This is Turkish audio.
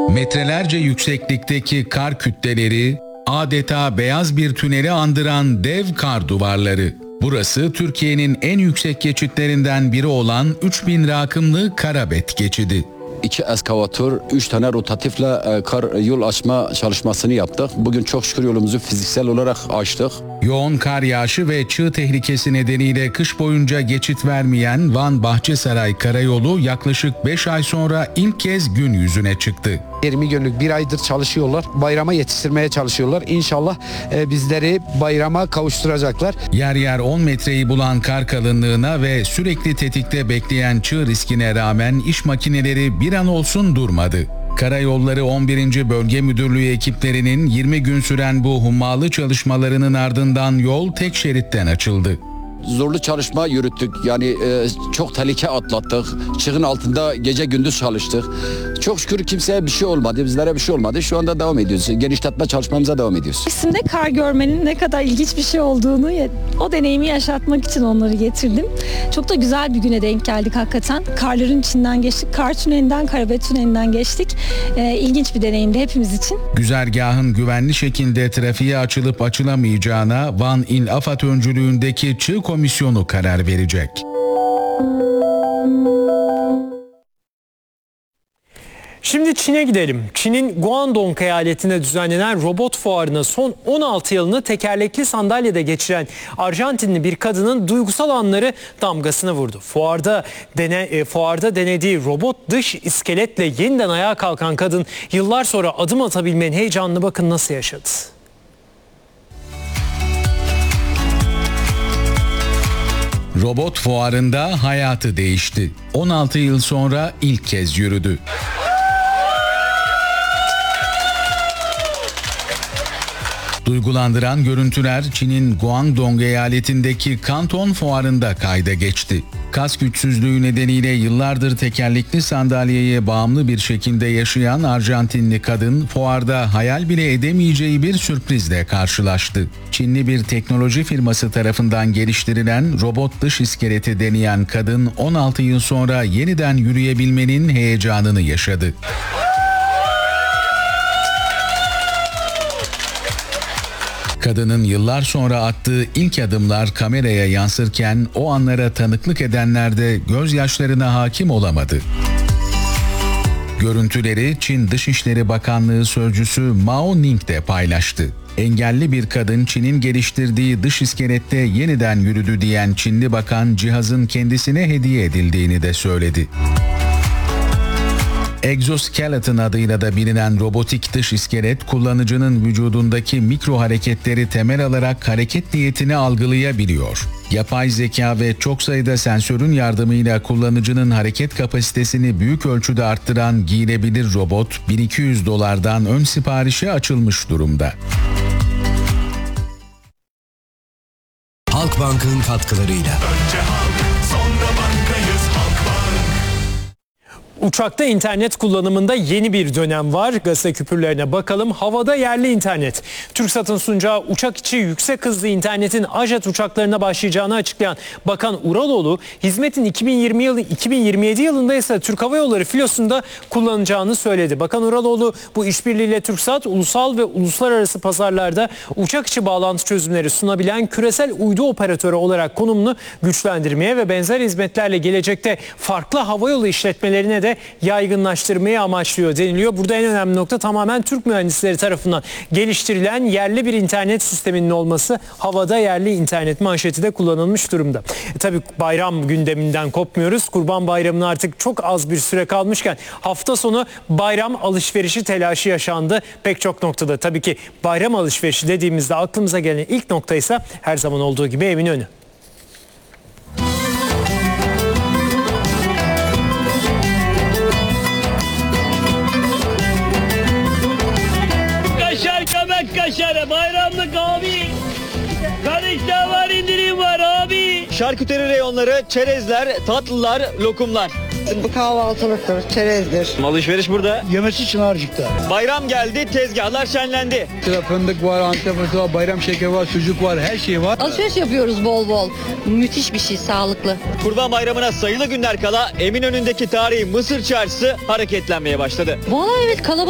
Metrelerce yükseklikteki kar kütleleri, adeta beyaz bir tüneli andıran dev kar duvarları. Burası Türkiye'nin en yüksek geçitlerinden biri olan 3000 rakımlı Karabet geçidi. 2 eskavatör, 3 tane rotatifle kar yol açma çalışmasını yaptık. Bugün çok şükür yolumuzu fiziksel olarak açtık. Yoğun kar yağışı ve çığ tehlikesi nedeniyle kış boyunca geçit vermeyen Van-Bahçesaray Karayolu yaklaşık 5 ay sonra ilk kez gün yüzüne çıktı. 20 günlük bir aydır çalışıyorlar. Bayrama yetiştirmeye çalışıyorlar. İnşallah bizleri bayrama kavuşturacaklar. Yer yer 10 metreyi bulan kar kalınlığına ve sürekli tetikte bekleyen çığ riskine rağmen iş makineleri bir an olsun durmadı. Karayolları 11. Bölge Müdürlüğü ekiplerinin 20 gün süren bu hummalı çalışmalarının ardından yol tek şeritten açıldı. Zorlu çalışma yürüttük. Yani çok tehlike atlattık. Çığın altında gece gündüz çalıştık. Çok şükür kimseye bir şey olmadı. Bizlere bir şey olmadı. Şu anda devam ediyoruz. Genişletme çalışmamıza devam ediyoruz. Üstünde kar görmenin ne kadar ilginç bir şey olduğunu, o deneyimi yaşatmak için onları getirdim. Çok da güzel bir güne denk geldik hakikaten. Karların içinden geçtik. Kar tünelinden, Karabet tünelinden geçtik. İlginç bir deneyimdi hepimiz için. Güzergahın güvenli şekilde trafiğe açılıp açılamayacağına Van İl AFAD öncülüğündeki Çığ Komisyonu karar verecek. Şimdi Çin'e gidelim. Çin'in Guangdong eyaletinde düzenlenen robot fuarına son 16 yılını tekerlekli sandalyede geçiren Arjantinli bir kadının duygusal anları damgasını vurdu. Fuarda denediği robot dış iskeletle yeniden ayağa kalkan kadın yıllar sonra adım atabilmenin heyecanını bakın nasıl yaşadı. Robot fuarında hayatı değişti. 16 yıl sonra ilk kez yürüdü. Duygulandıran görüntüler Çin'in Guangdong eyaletindeki Kanton Fuarı'nda kayda geçti. Kas güçsüzlüğü nedeniyle yıllardır tekerlekli sandalyeye bağımlı bir şekilde yaşayan Arjantinli kadın fuarda hayal bile edemeyeceği bir sürprizle karşılaştı. Çinli bir teknoloji firması tarafından geliştirilen robot dış iskeleti deneyen kadın 16 yıl sonra yeniden yürüyebilmenin heyecanını yaşadı. Kadının yıllar sonra attığı ilk adımlar kameraya yansırken o anlara tanıklık edenler de gözyaşlarına hakim olamadı. Görüntüleri Çin Dışişleri Bakanlığı sözcüsü Mao Ning de paylaştı. Engelli bir kadın Çin'in geliştirdiği dış iskelette yeniden yürüdü diyen Çinli bakan cihazın kendisine hediye edildiğini de söyledi. Exoskeleton adıyla da bilinen robotik dış iskelet kullanıcının vücudundaki mikro hareketleri temel alarak hareket niyetini algılayabiliyor. Yapay zeka ve çok sayıda sensörün yardımıyla kullanıcının hareket kapasitesini büyük ölçüde arttıran giyilebilir robot $1200'dan ön siparişe açılmış durumda. Halkbank'ın katkılarıyla. Uçakta internet kullanımında yeni bir dönem var. Gazete küpürlerine bakalım. Havada yerli internet. TürkSat'ın sunacağı uçak içi yüksek hızlı internetin AJet uçaklarına başlayacağını açıklayan Bakan Uraloğlu, hizmetin 2027 yılında ise Türk Hava Yolları filosunda kullanacağını söyledi. Bakan Uraloğlu bu işbirliğiyle TürkSat, ulusal ve uluslararası pazarlarda uçak içi bağlantı çözümleri sunabilen küresel uydu operatörü olarak konumunu güçlendirmeye ve benzer hizmetlerle gelecekte farklı havayolu işletmelerine de yaygınlaştırmayı amaçlıyor deniliyor. Burada en önemli nokta tamamen Türk mühendisleri tarafından geliştirilen yerli bir internet sisteminin olması. Havada yerli internet manşeti de kullanılmış durumda. Tabii bayram gündeminden kopmuyoruz. Kurban Bayramı'na artık çok az bir süre kalmışken hafta sonu bayram alışverişi telaşı yaşandı pek çok noktada. Tabii ki bayram alışverişi dediğimizde aklımıza gelen ilk nokta ise her zaman olduğu gibi Eminönü. Kaşarı bayramlık abi. Karışta var, indirim var abi. Şarküteri reyonları, çerezler, tatlılar, lokumlar. Bu kahvaltılıktır, çerezdir. Alışveriş burada. Yemesi Çınarcık'ta. Bayram geldi, tezgahlar şenlendi. Fındık var, Antep fıstığı var, bayram şekeri var, sucuk var, her şey var. Alışveriş yapıyoruz bol bol. Müthiş bir şey, sağlıklı. Kurban Bayramı'na sayılı günler kala Eminönü'ndeki tarihi Mısır Çarşısı hareketlenmeye başladı. Valla evet, kalabalık.